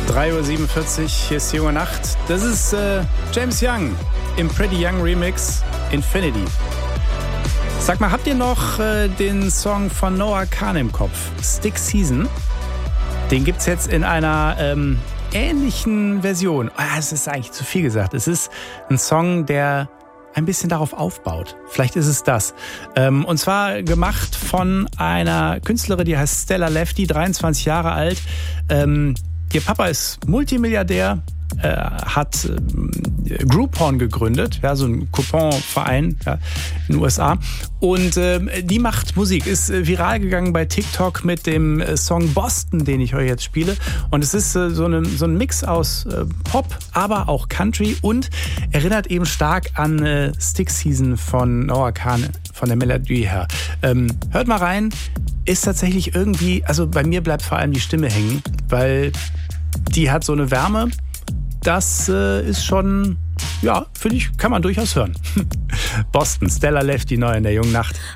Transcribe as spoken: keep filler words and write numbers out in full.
drei Uhr siebenundvierzig, hier ist die Junge Nacht. Das ist äh, James Young im Pretty Young Remix Infinity. Sag mal, habt ihr noch äh, den Song von Noah Kahan im Kopf? Stick Season. Den gibt's jetzt in einer ähm, ähnlichen Version. Oh, es ist eigentlich zu viel gesagt. Es ist ein Song, der ein bisschen darauf aufbaut. Vielleicht ist es das. Ähm, und zwar gemacht von einer Künstlerin, die heißt Stella Lefty, dreiundzwanzig Jahre alt. Ähm, ihr Papa ist Multimilliardär, äh, hat äh, Groupon gegründet, ja, so ein Couponverein ja, in den U S A. Und äh, die macht Musik, ist äh, viral gegangen bei TikTok mit dem äh, Song Boston, den ich euch jetzt spiele. Und es ist äh, so, eine, so ein Mix aus äh, Pop, aber auch Country und erinnert eben stark an äh, Stick Season von Noah Kahan, von der Melodie her. Ähm, hört mal rein, ist tatsächlich irgendwie, also bei mir bleibt vor allem die Stimme hängen, weil die hat so eine Wärme. Das äh, ist schon, ja, finde ich, kann man durchaus hören. Boston, Stella Lefty neu in der Jungen Nacht.